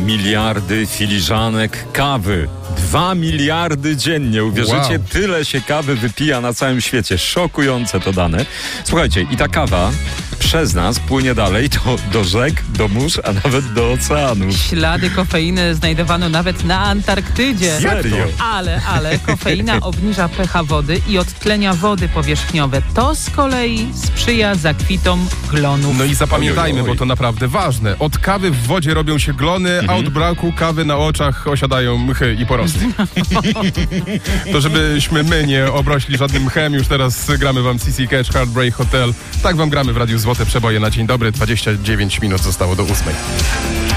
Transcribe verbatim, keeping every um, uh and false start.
miliardy filiżanek kawy. Dwa miliardy dziennie. Uwierzycie, Wow. tyle się kawy wypija na całym świecie. Szokujące to dane. Słuchajcie, i ta kawa przez nas płynie dalej do, do rzek, do mórz, a nawet do oceanów. Ślady kofeiny znajdowano nawet na Antarktydzie. Serio? Ale, ale kofeina obniża pH wody i odtlenia wody powierzchniowe. To z kolei sprzyja zakwitom glonów. No i zapamiętajmy, Oj, oj, oj. bo to naprawdę ważne. Od kawy w wodzie robią się glony, a od braku kawy na oczach osiadają mchy i porosty. To żebyśmy my nie obrośli żadnym mchem, już teraz gramy wam C C Catch, Heartbreak Hotel. Tak wam gramy w Radiu Złote Przeboje na dzień dobry. dwadzieścia dziewięć minut zostało do ósmej.